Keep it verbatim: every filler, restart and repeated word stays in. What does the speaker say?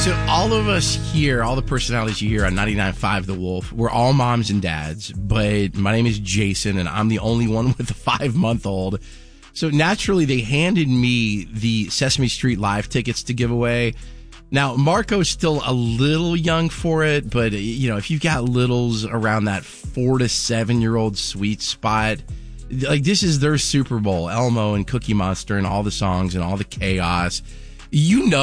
So all of us here, all the personalities you hear on ninety-nine point five The Wolf, we're all moms and dads, but my name is Jason, and I'm the only one with a five-month-old. So naturally, they handed me the Sesame Street Live tickets to give away. Now, Marco's still a little young for it, but, you know, if you've got littles around that four to seven-year-old sweet spot, like, this is their Super Bowl, Elmo and Cookie Monster and all the songs and all the chaos. You know